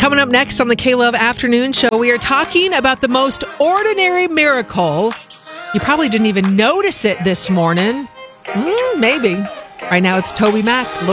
Coming up next on the K-Love Afternoon Show, we are talking about the most ordinary miracle. You probably didn't even notice it this morning. Maybe. Right now it's Toby Mac.